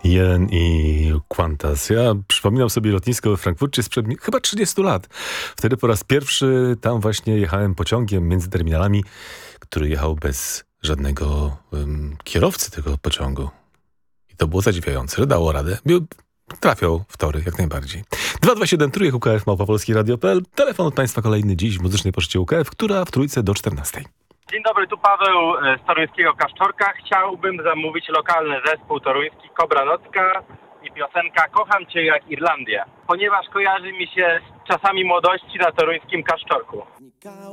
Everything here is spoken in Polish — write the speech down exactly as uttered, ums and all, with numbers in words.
Jen i Qantas. Ja przypominam sobie lotnisko we Frankfurcie sprzed chyba trzydziestu lat. Wtedy po raz pierwszy tam właśnie jechałem pociągiem między terminalami, który jechał bez żadnego um, kierowcy tego pociągu. I to było zadziwiające, że dało radę. Był, trafiał w tory, jak najbardziej. dwa dwa siedem trójek U K F małpa polski radio kropka p l. Telefon od Państwa kolejny dziś w muzycznej poczcie U K F, która w trójce do czternastej. Dzień dobry, tu Paweł z toruńskiego Kasztorka. Chciałbym zamówić lokalny zespół toruński Kobra Nocka i piosenka Kocham Cię jak Irlandię, ponieważ kojarzy mi się z czasami młodości na toruńskim Kasztorku.